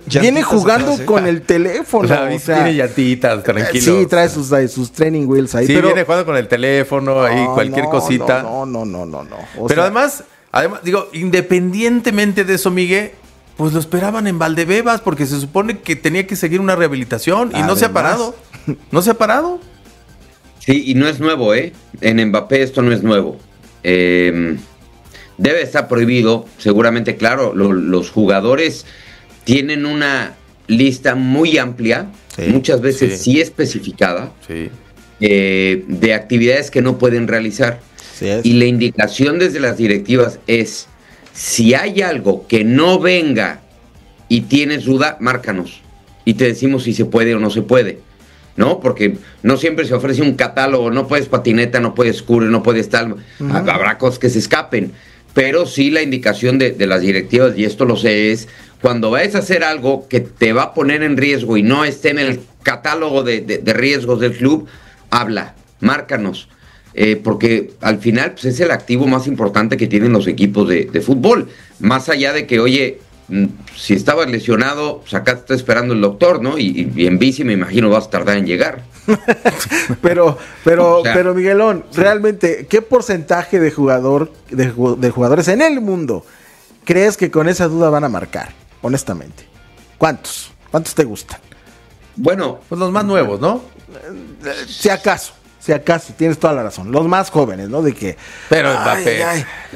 con el teléfono. La bici tiene llantitas, tranquilo. Sí, trae sus training wheels ahí. Sí, pero viene jugando con el teléfono, ahí cualquier cosita. No. Pero además, digo, independientemente de eso, Miguel, pues lo esperaban en Valdebebas porque se supone que tenía que seguir una rehabilitación y no se ha parado. No se ha parado. Sí, y no es nuevo, En Mbappé esto no es nuevo. Debe estar prohibido, seguramente, claro. Los jugadores tienen una lista muy amplia, muchas veces sí especificada, de actividades que no pueden realizar. Y la indicación desde las directivas es: si hay algo que no venga y tienes duda, márcanos y te decimos si se puede o no se puede. ¿No? Porque no siempre se ofrece un catálogo, no puedes patineta, no puedes curry, no puedes tal, habrá cosas que se escapen, pero sí la indicación de las directivas, y esto lo sé, es cuando vayas a hacer algo que te va a poner en riesgo y no esté en el catálogo de riesgos del club, habla, márcanos, porque al final pues, es el activo más importante que tienen los equipos de fútbol, más allá de que, oye, si estabas lesionado, pues acá te está esperando el doctor, ¿no? Y en bici me imagino vas a tardar en llegar. pero Miguelón, realmente, ¿qué porcentaje de jugadores en el mundo crees que con esa duda van a marcar? Honestamente, ¿cuántos te gustan? Bueno, pues los más nuevos, ¿no? Si acaso, tienes toda la razón. Los más jóvenes, ¿no? De que... Pero Mbappé...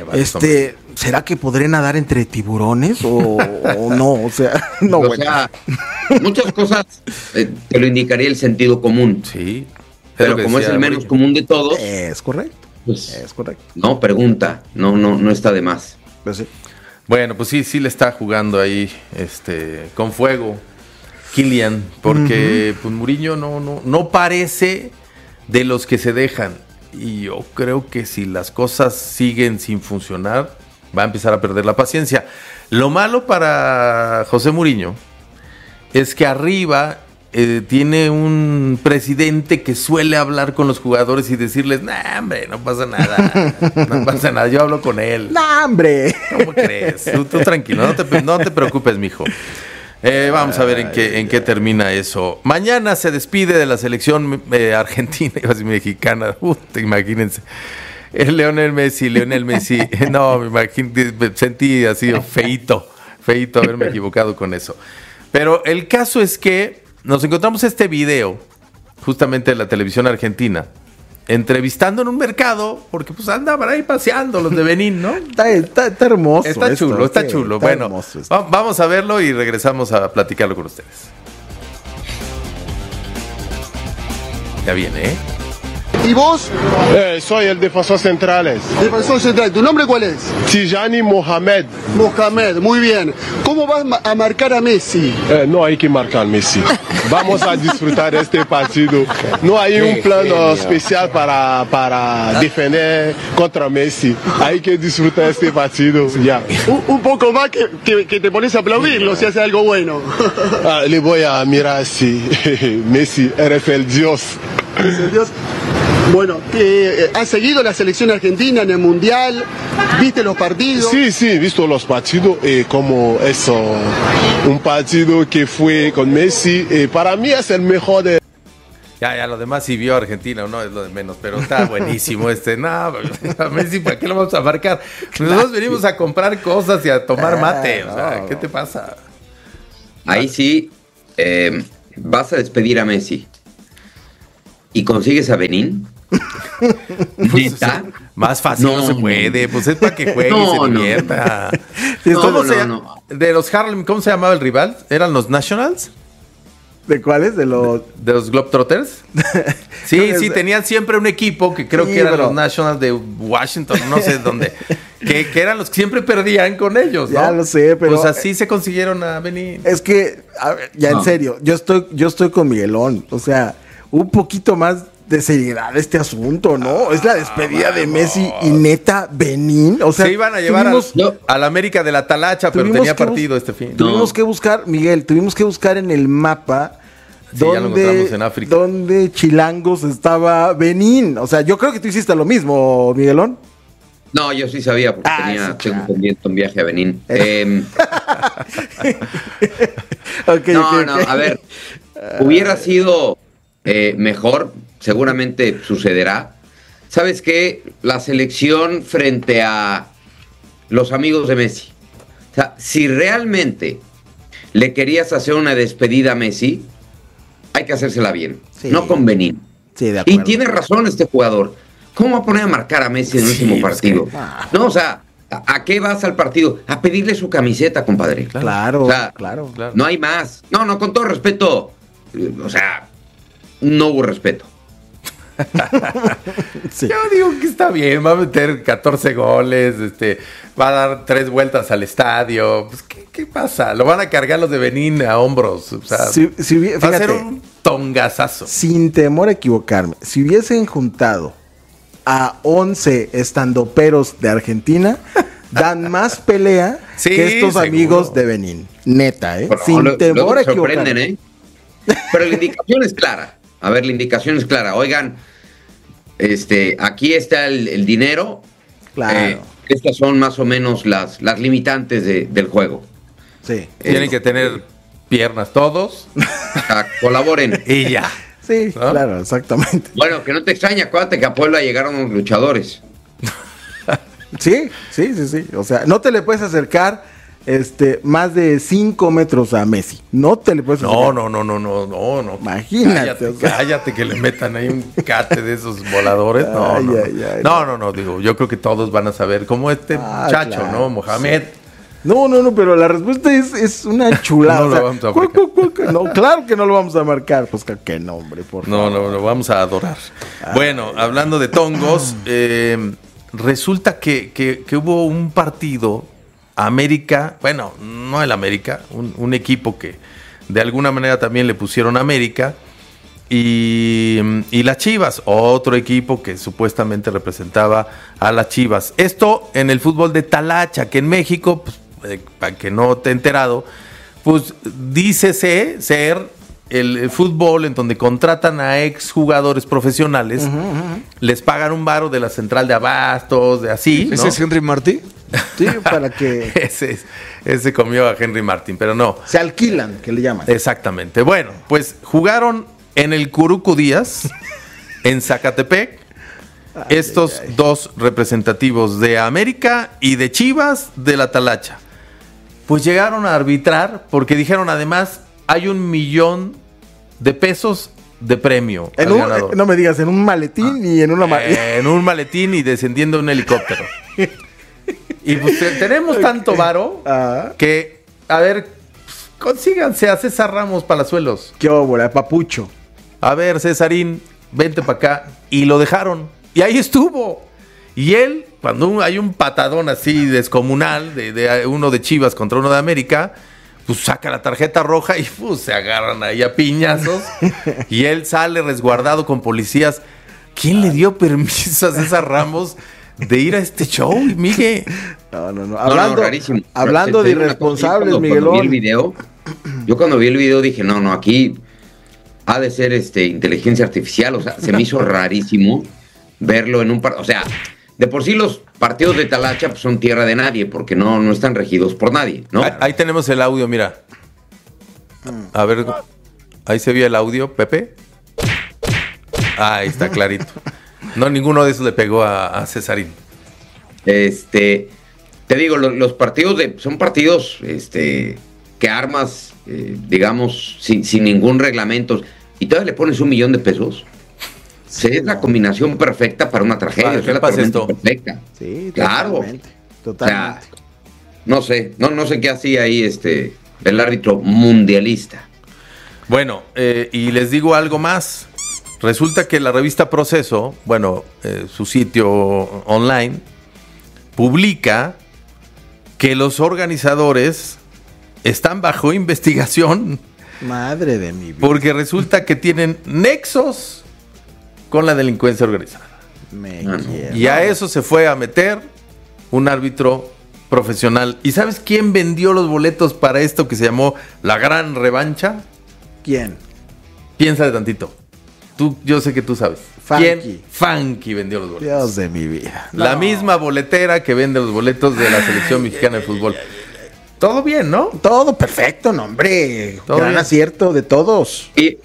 ¿será que podré nadar entre tiburones o no? O sea, no, o sea, muchas cosas te lo indicaría el sentido común. Sí. Pero como es el menos común de todos... Es correcto. Pues, es correcto. No, pregunta. No está de más. Pues sí. Bueno, pues sí le está jugando ahí con fuego Kylian, porque pues Mourinho no parece de los que se dejan, y yo creo que si las cosas siguen sin funcionar va a empezar a perder la paciencia. Lo malo para José Mourinho es que arriba tiene un presidente que suele hablar con los jugadores y decirles: nah, hombre, no pasa nada, yo hablo con él. Nah, hombre. ¿Cómo crees? Tú tranquilo, no te preocupes, mijo. Vamos a ver en qué termina eso. Mañana se despide de la selección argentina, iba a decir mexicana. Imagínense. Lionel Messi. No, me sentí así feíto haberme equivocado con eso. Pero el caso es que nos encontramos este video, justamente de la televisión argentina, entrevistando en un mercado, porque pues andaban ahí paseando los de Benín, ¿no? Está hermoso. Está chulo. Bueno, vamos a verlo y regresamos a platicarlo con ustedes. Ya viene, ¿eh? ¿Y vos? Soy el defensor central. Defensor central. ¿Tu nombre cuál es? Tijani Mohamed. Mohamed, muy bien. ¿Cómo vas a marcar a Messi? No hay que marcar a Messi. vamos a disfrutar este partido. No hay un plan especial para defender contra Messi. Hay que disfrutar este partido ya. Un poco más que te pones a aplaudirlo si hace algo bueno. Le voy a mirar si Messi eres el Dios. Dios. Bueno, ¿has seguido la selección argentina en el Mundial? ¿Viste los partidos? Sí, he visto los partidos como eso, un partido que fue con Messi. Para mí es el mejor de... Ya, lo demás si vio a Argentina o no es lo de menos, pero está buenísimo No, a Messi, ¿para qué lo vamos a marcar? Nosotros venimos a comprar cosas y a tomar mate, o sea, ¿qué te pasa? Ahí sí, vas a despedir a Messi y consigues a Benín. ¿Neta? Más fácil no se puede, pues es para que juegue y se divierta. De los Harlem, ¿cómo se llamaba el rival? ¿Eran los Nationals? ¿De cuáles? ¿De los Globetrotters? Sí, tenían siempre un equipo que creo que eran los Nationals de Washington, no sé dónde, que eran los que siempre perdían con ellos, ¿no? Ya lo sé, pero... Pues así se consiguieron a Benín. Es que, a ver, en serio, yo estoy con Miguelón, o sea, un poquito más de seriedad este asunto, ¿no? Es la despedida de Messi y neta Benín, o sea... Se iban a llevar al América de la Talacha, pero tenía partido este fin. Tuvimos que buscar, Miguel, en el mapa donde Chilangos estaba Benín. O sea, yo creo que tú hiciste lo mismo, Miguelón. No, yo sí sabía porque tengo pendiente un viaje a Benín. A ver, hubiera sido mejor, seguramente sucederá. ¿Sabes qué? La selección frente a los amigos de Messi. O sea, si realmente le querías hacer una despedida a Messi, hay que hacérsela bien, no con Benín. Sí, de acuerdo. Y tiene razón este jugador. ¿Cómo va a poner a marcar a Messi en el último partido? No, o sea, ¿a qué vas al partido? A pedirle su camiseta, compadre. Claro, o sea, claro. No hay más. No, con todo respeto. O sea, no hubo respeto. Yo digo que está bien, va a meter 14 goles, va a dar 3 vueltas al estadio. Pues, ¿qué pasa? Lo van a cargar los de Benín a hombros. O sea, fíjate, va a ser un tongazazo. Sin temor a equivocarme, si hubiesen juntado a 11 estandoperos de Argentina, dan más pelea que estos amigos de Benín. Neta, Bueno, sin temor a equivocarme. Sorprenden, Pero la indicación es clara. A ver, la indicación es clara. Oigan, aquí está el dinero. Claro. Estas son más o menos las limitantes del juego. Sí. Tienen que tener piernas todos. Colaboren. Y ya. Sí, ¿no? Claro, exactamente. Bueno, que no te extraña, acuérdate que a Puebla llegaron los luchadores. Sí. O sea, no te le puedes acercar más de 5 metros a Messi. No te le puedes acercar. No. Imagínate. Cállate que le metan ahí un cate de esos voladores. No, digo, yo creo que todos van a saber cómo muchacho, claro, ¿no? Mohamed. Sí. No, pero la respuesta es una chulada. No lo vamos a marcar. No, claro que no lo vamos a marcar. Pues qué nombre, por favor. No, lo vamos a adorar. Bueno, hablando de tongos, resulta que hubo un partido, América, bueno, no el América, un equipo que de alguna manera también le pusieron América, y las Chivas, otro equipo que supuestamente representaba a las Chivas. Esto en el fútbol de Talacha, que en México, pues, para que no te he enterado, pues dícese ser el fútbol en donde contratan a exjugadores profesionales, les pagan un varo de la central de abastos, de así, ¿no? ¿Ese es Henry Martí? Sí, para que... ese comió a Henry Martin, pero no. Se alquilan, que le llaman. Exactamente. Bueno, pues jugaron en el Curuco Díaz, en Zacatepec, estos dos representativos de América y de Chivas de la Talacha. Pues llegaron a arbitrar porque dijeron además hay $1,000,000 de premio al ganador. No me digas, en un maletín y en una en un maletín y descendiendo un helicóptero. Y pues tenemos tanto varo que, a ver, consíganse a César Ramos Palazuelos. Qué óvora, papucho. A ver, Cesarín, vente para acá. Y lo dejaron. Y ahí estuvo. Y él, cuando hay un patadón así descomunal de uno de Chivas contra uno de América, pues saca la tarjeta roja y pues se agarran ahí a piñazos. Y él sale resguardado con policías. ¿Quién le dio permiso a César Ramos de ir a este show, Miguel? No. Rarísimo. Hablando de irresponsables, Miguelón. Yo cuando vi el video dije, no, aquí ha de ser inteligencia artificial. O sea, se me hizo rarísimo verlo en un partido. O sea, de por sí los partidos de Talacha pues, son tierra de nadie, porque no están regidos por nadie, ¿no? Ahí tenemos el audio, mira. A ver, ahí se vio el audio, Pepe. Ahí está clarito. No, ninguno de esos le pegó a Cesarín. Te digo, los partidos son partidos que armas, digamos, sin ningún reglamento, y todavía le pones $1 millón de pesos. Sí, es la combinación perfecta para una tragedia. Es la tormenta perfecta. Sí, claro. Totalmente. O sea, no sé qué hacía ahí el árbitro mundialista. Bueno, y les digo algo más. Resulta que la revista Proceso, su sitio online, publica que los organizadores están bajo investigación. Madre de mi vida. Porque resulta que tienen nexos con la delincuencia organizada. Y a eso se fue a meter un árbitro profesional. ¿Y sabes quién vendió los boletos para esto que se llamó la gran revancha? ¿Quién? Piénsale tantito. Yo sé que tú sabes. Funky. ¿Quién? Funky vendió los boletos. Dios de mi vida. La misma boletera que vende los boletos de la selección mexicana de fútbol. Todo bien, ¿no? Todo perfecto, no, hombre. Todo gran bien. acierto de todos. Y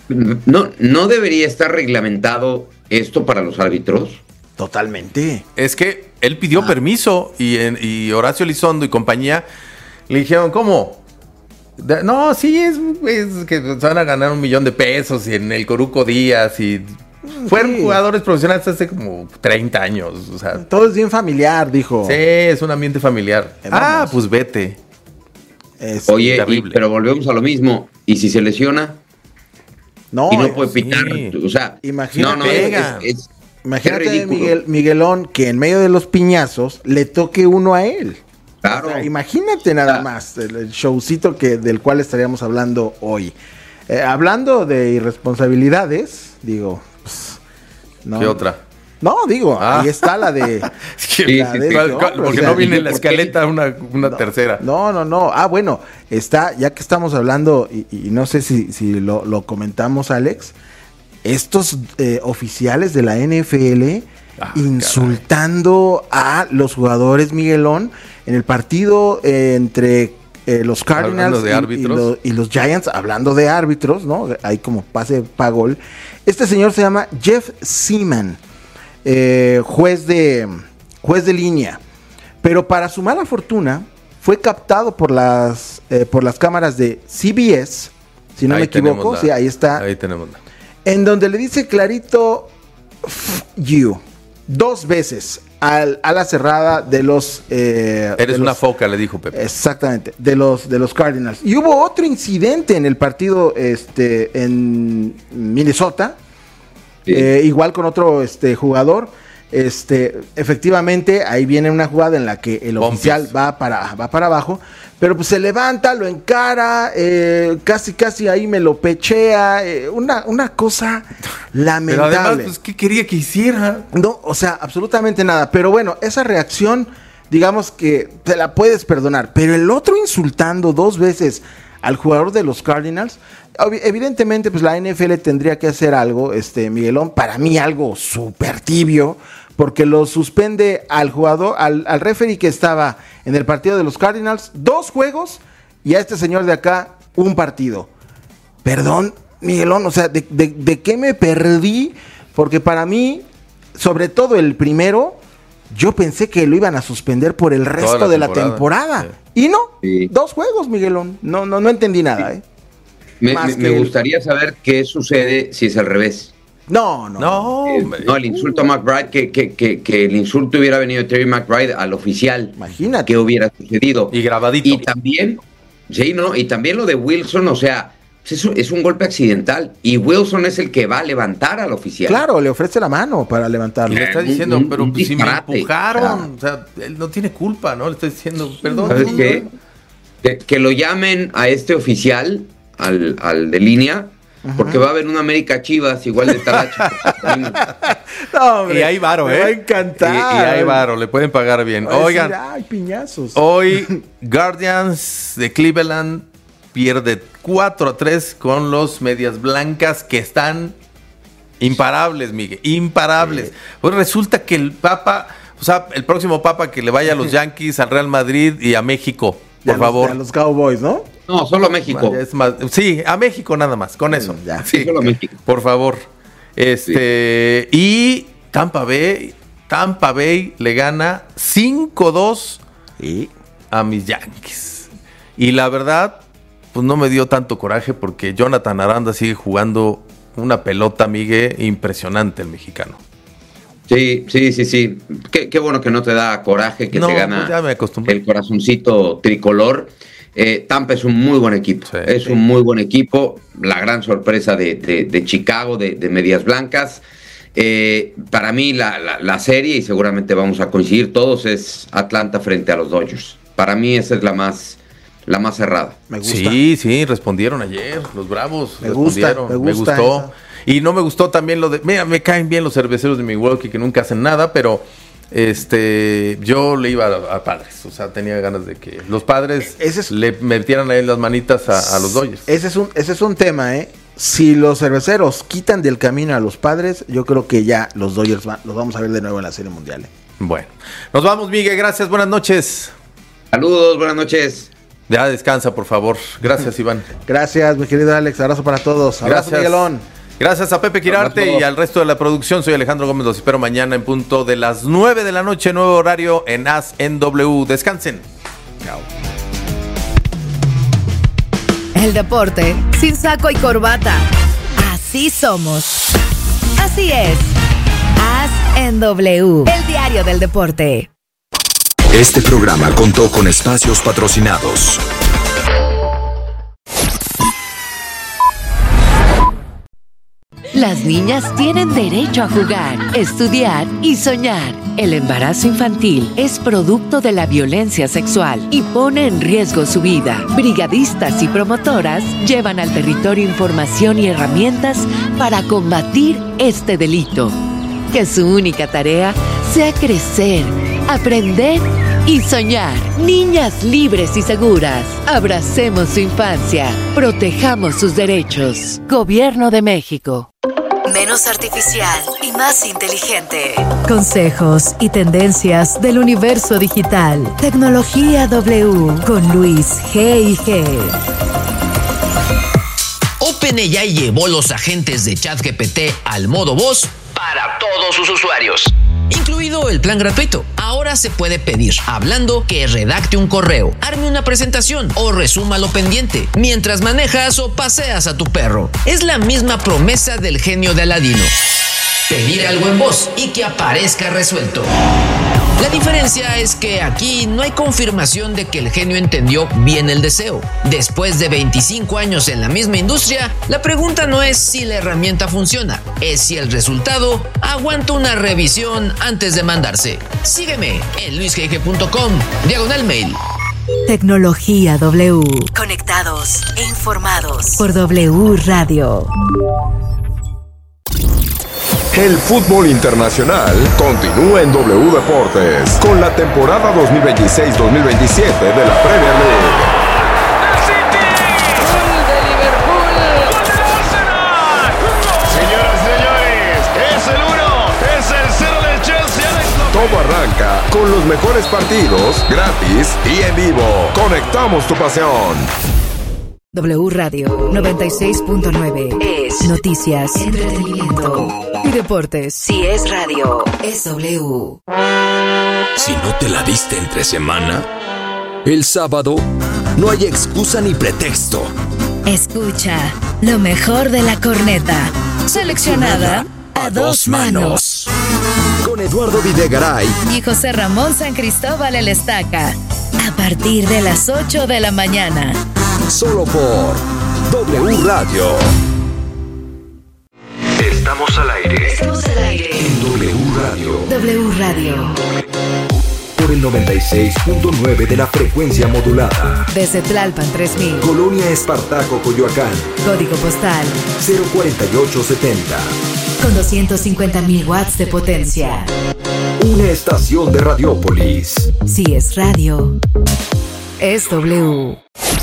no debería estar reglamentado esto para los árbitros. Totalmente. Es que él pidió permiso y Horacio Elizondo y compañía le dijeron, ¿cómo? No, sí, es que se van a ganar $1 millón de pesos y en el Coruco Díaz y fueron jugadores profesionales hace como 30 años. O sea, todo es bien familiar, dijo. Sí, es un ambiente familiar. Pues vete. Oye, pero volvemos a lo mismo. ¿Y si se lesiona? No, y no puede pitar. O sea, imagínate, imagínate Miguelón, que en medio de los piñazos le toque uno a él. Claro. O sea, imagínate nada más el showcito del cual estaríamos hablando hoy. Hablando de irresponsabilidades, digo, pues, no. ¿Qué otra? No, digo, ahí está la de... porque no viene en la escaleta una tercera. No. Bueno, está, ya que estamos hablando, y no sé si lo comentamos, Alex, estos oficiales de la NFL insultando a los jugadores, Miguelón, en el partido entre los Cardinals y los Giants, hablando de árbitros, ¿no? Hay como pase pa' gol. Este señor se llama Jeff Seaman, juez de línea, pero para su mala fortuna fue captado por las cámaras de CBS, si no me equivoco. Sí, ahí está. Ahí tenemos. En donde le dice clarito you 2 veces a la cerrada de los eres una foca, le dijo Pepe. Exactamente, de los Cardinals. Y hubo otro incidente en el partido en Minnesota, igual con otro jugador. Efectivamente, ahí viene una jugada en la que el oficial va para abajo, pero pues se levanta, lo encara, casi ahí me lo pechea, una cosa lamentable. Pero además, pues, ¿qué quería que hiciera? No, o sea, absolutamente nada. Pero bueno, esa reacción, digamos que te la puedes perdonar. Pero el otro insultando 2 veces al jugador de los Cardinals, evidentemente, pues la NFL tendría que hacer algo, Miguelón, para mí algo súper tibio, porque lo suspende al jugador, al referee que estaba en el partido de los Cardinals, 2 juegos, y a este señor de acá, 1 partido. Perdón, Miguelón, o sea, ¿de qué me perdí? Porque para mí, sobre todo el primero, yo pensé que lo iban a suspender por el resto de la temporada. Sí. Y no, 2 juegos, Miguelón. No entendí nada, Me gustaría saber qué sucede si es al revés. No, el insulto a McBride, que el insulto hubiera venido de Terry McBride al oficial. Imagínate. ¿Qué hubiera sucedido? Y grabadito. Y también, y también lo de Wilson, o sea, es un golpe accidental. Y Wilson es el que va a levantar al oficial. Claro, le ofrece la mano para levantarlo. Le está diciendo, pero si me empujaron, o sea, él no tiene culpa, ¿no? Le está diciendo, perdón. ¿Sabes qué? Que lo llamen a este oficial, al de línea, porque va a haber una América Chivas igual de talacho. No, hombre, y hay varo, me va a encantar. Y hay varo, le pueden pagar bien. Oigan, ay, piñazos. Hoy Guardians de Cleveland pierde 4-3 con los Medias Blancas, que están imparables, Miguel, imparables. Pues resulta que el próximo Papa que le vaya a los Yankees, al Real Madrid y a México, por favor. A los Cowboys, ¿no? No, solo a México. Sí, a México nada más, con eso. Ya. Sí, solo a México. por favor. Y Tampa Bay le gana 5-2 a mis Yankees. Y la verdad, pues no me dio tanto coraje porque Jonathan Aranda sigue jugando una pelota, Miguel, impresionante el mexicano. Sí. Qué bueno que no te da coraje, que te gana pues ya me acostumbré. El corazoncito tricolor. Tampa es un muy buen equipo. Sí, un muy buen equipo. La gran sorpresa de Chicago, de Medias Blancas. Para mí la serie, y seguramente vamos a coincidir todos, es Atlanta frente a los Dodgers. Para mí esa es la más cerrada. Me gusta. Sí, respondieron ayer los Bravos. Me gustó. Esa. Y no me gustó también mira, me caen bien los cerveceros de Milwaukee que nunca hacen nada, pero yo le iba a Padres. O sea, tenía ganas de que los Padres le metieran ahí las manitas a los Dodgers. Ese es un tema, ¿eh? Si los cerveceros quitan del camino a los Padres, yo creo que ya los Dodgers los vamos a ver de nuevo en la Serie Mundial. Bueno, nos vamos, Miguel. Gracias, buenas noches. Saludos, buenas noches. Ya descansa, por favor. Gracias, Iván. Gracias, mi querido Alex. Abrazo para todos. Abrazo, gracias, Miguelón. Gracias a Pepe Quirarte y al resto de la producción. Soy Alejandro Gómez. Los espero mañana en punto de las 9 de la noche. Nuevo horario en As en W. Descansen. Chao. El deporte sin saco y corbata. Así somos. Así es. As en W. El diario del deporte. Este programa contó con espacios patrocinados. Las niñas tienen derecho a jugar, estudiar y soñar. El embarazo infantil es producto de la violencia sexual y pone en riesgo su vida. Brigadistas y promotoras llevan al territorio información y herramientas para combatir este delito. Que su única tarea sea crecer, aprender y soñar. Niñas libres y seguras. Abracemos su infancia. Protejamos sus derechos. Gobierno de México. Menos artificial y más inteligente. Consejos y tendencias del universo digital. Tecnología W con Luis G&G. OpenAI llevó los agentes de ChatGPT al modo voz para todos sus usuarios, incluido el plan gratuito. Ahora se puede pedir, hablando, que redacte un correo, arme una presentación o resuma lo pendiente mientras manejas o paseas a tu perro. Es la misma promesa del genio de Aladino: pedir algo en voz y que aparezca resuelto. La diferencia es que aquí no hay confirmación de que el genio entendió bien el deseo. Después de 25 años en la misma industria, la pregunta no es si la herramienta funciona, es si el resultado aguanta una revisión antes de mandarse. Sígueme en luisgg.com/mail. Tecnología W. Conectados e informados por W Radio. El fútbol internacional continúa en W Deportes con la temporada 2026-2027 de la Premier League. Señoras y señores, es el 1, es el 0 del Chelsea. Todo arranca con los mejores partidos, gratis y en vivo. Conectamos tu pasión. W Radio 96.9 es noticias, entretenimiento y deportes. Si es radio, es W. Si no te la diste entre semana, el sábado no hay excusa ni pretexto. Escucha lo mejor de la corneta, seleccionada a dos manos. Con Eduardo Videgaray Y José Ramón San Cristóbal el Estaca, a partir de las 8 de la mañana. Solo por W Radio. Estamos al aire. Estamos al aire. En W Radio. W Radio. por el 96.9 de la frecuencia modulada. Desde Tlalpan 3000. Colonia Espartaco, Coyoacán. Código postal 04870. Con 250.000 watts de potencia. Una estación de Radiópolis. Si es radio, es W.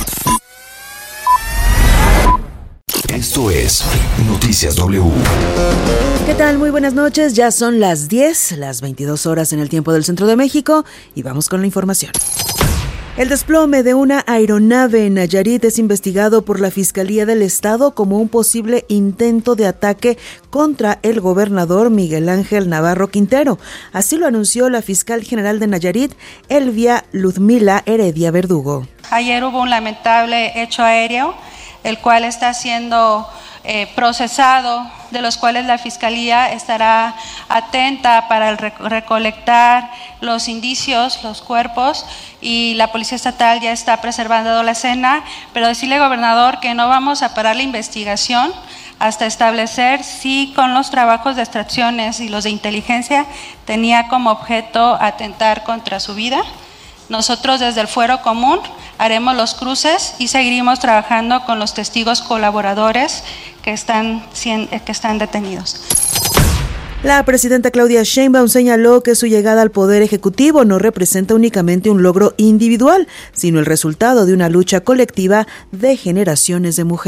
Esto es Noticias W. ¿Qué tal? Muy buenas noches. Ya son las 10, las 22 horas en el tiempo del Centro de México y vamos con la información. El desplome de una aeronave en Nayarit es investigado por la Fiscalía del Estado como un posible intento de ataque contra el gobernador Miguel Ángel Navarro Quintero. Así lo anunció la fiscal general de Nayarit, Elvia Ludmila Heredia Verdugo. Ayer hubo un lamentable hecho aéreo, el cual está siendo procesado, de los cuales la Fiscalía estará atenta para recolectar los indicios, los cuerpos, y la Policía Estatal ya está preservando la escena, pero decirle, gobernador, que no vamos a parar la investigación hasta establecer si con los trabajos de extracciones y los de inteligencia tenía como objeto atentar contra su vida. Nosotros desde el Fuero Común haremos los cruces y seguiremos trabajando con los testigos colaboradores que están detenidos. La presidenta Claudia Sheinbaum señaló que su llegada al Poder Ejecutivo no representa únicamente un logro individual, sino el resultado de una lucha colectiva de generaciones de mujeres.